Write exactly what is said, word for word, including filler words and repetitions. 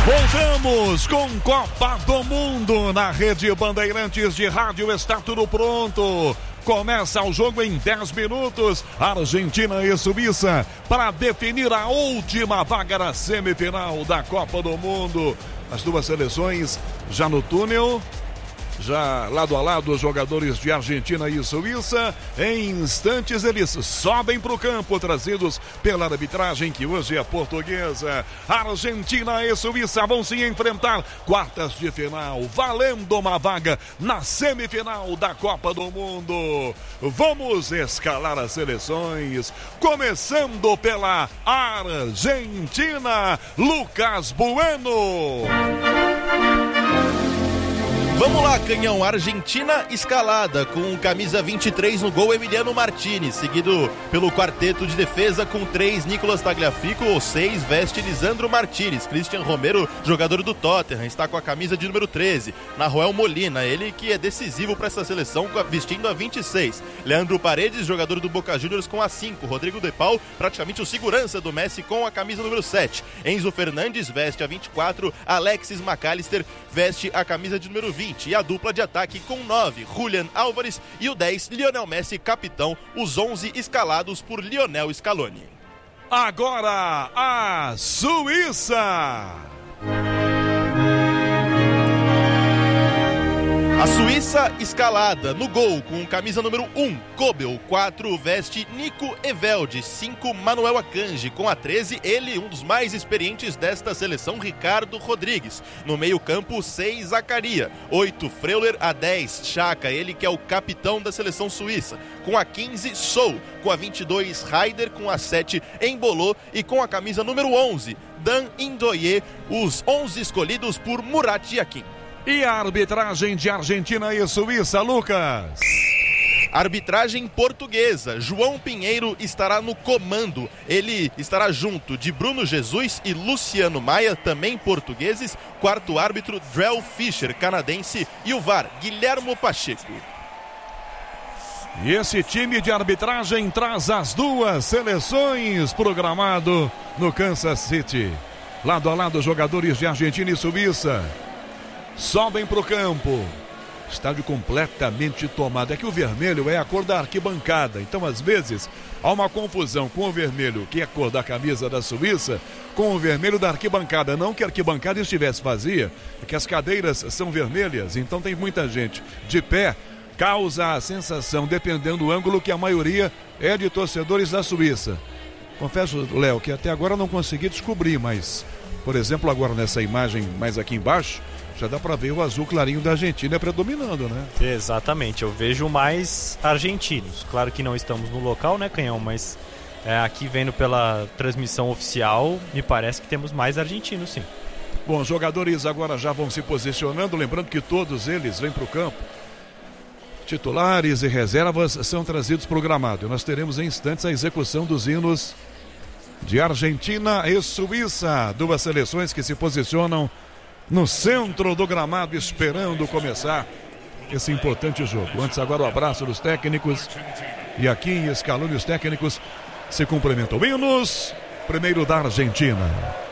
Voltamos com Copa do Mundo na Rede Bandeirantes de Rádio. Está tudo pronto. Começa o jogo em dez minutos. Argentina e Suíça para definir a última vaga na semifinal da Copa do Mundo. As duas seleções já no túnel. Já lado a lado os jogadores de Argentina e Suíça. Em instantes eles sobem para o campo, trazidos pela arbitragem que hoje é portuguesa. Argentina e Suíça vão se enfrentar quartas de final, valendo uma vaga na semifinal da Copa do Mundo. Vamos escalar as seleções, começando pela Argentina. Lucas Bueno. Vamos lá, Canhão. Argentina escalada com camisa vinte e três no gol, Emiliano Martinez, seguido pelo quarteto de defesa com três, Nicolas Tagliafico, ou seis, veste Lisandro Martínez. Christian Romero, jogador do Tottenham, está com a camisa de número treze. Nahuel Molina, ele que é decisivo para essa seleção, vestindo a vinte e seis. Leandro Paredes, jogador do Boca Juniors, com a cinco. Rodrigo De Paul, praticamente o segurança do Messi, com a camisa número sete. Enzo Fernandes veste a vinte e quatro. Alexis McAllister veste a camisa de número vinte. E a dupla de ataque com nove, Julian Álvares, e o dez, Lionel Messi, capitão, os onze escalados por Lionel Scaloni. Agora a Suíça. A Suíça escalada no gol com camisa número um, Kobel. quatro, veste Nico Evelde. cinco, Manuel Akanji. Com a treze, ele, um dos mais experientes desta seleção, Ricardo Rodrigues. No meio campo, seis, Zakaria. oito, Freuler. A dez, Xhaka, ele que é o capitão da seleção suíça. Com a quinze, Sou. Com a vinte e dois, Haider. Com a sete, Embolou. E com a camisa número onze, Dan Indoye. Os onze escolhidos por Murat Yakin. E a arbitragem de Argentina e Suíça, Lucas? Arbitragem portuguesa. João Pinheiro estará no comando. Ele estará junto de Bruno Jesus e Luciano Maia, também portugueses. Quarto árbitro, Drell Fischer, canadense. E o V A R, Guilhermo Pacheco. E esse time de arbitragem traz as duas seleções programado no Kansas City. Lado a lado, jogadores de Argentina e Suíça sobem para o campo. Estádio completamente tomado. É que o vermelho é a cor da arquibancada. Então, às vezes, há uma confusão com o vermelho, que é a cor da camisa da Suíça, com o vermelho da arquibancada. Não que a arquibancada estivesse vazia, é que as cadeiras são vermelhas. Então tem muita gente de pé. Causa a sensação, dependendo do ângulo, que a maioria é de torcedores da Suíça. Confesso, Léo, que até agora não consegui descobrir, mas, por exemplo, agora nessa imagem mais aqui embaixo, já dá para ver o azul clarinho da Argentina predominando, né? Exatamente, eu vejo mais argentinos. Claro que não estamos no local, né, Canhão? Mas é, aqui vendo pela transmissão oficial, me parece que temos mais argentinos, sim. Bom, os jogadores agora já vão se posicionando, lembrando que todos eles vêm para o campo. Titulares e reservas são trazidos para o gramado. Nós teremos em instantes a execução dos hinos de Argentina e Suíça. Duas seleções que se posicionam no centro do gramado, esperando começar esse importante jogo. Antes, agora, o abraço dos técnicos. E aqui em Scaloni, os técnicos se cumprimentam. Hinos, primeiro da Argentina.